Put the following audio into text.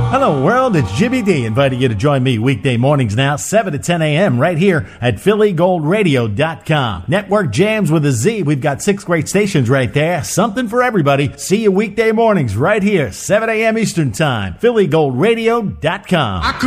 Hello, world. It's Jimmy D inviting you to join me weekday mornings now, 7 to 10 a.m. right here at PhillyGoldRadio.com. Network jams with a Z. We've got 6 great stations right there. Something for everybody. See you weekday mornings right here, 7 a.m. Eastern Time. PhillyGoldRadio.com.